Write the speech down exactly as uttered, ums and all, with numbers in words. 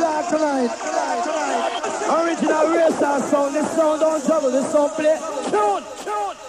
start tonight. Original racer sound. This sound don't juggle. This sound play. Tune, tune.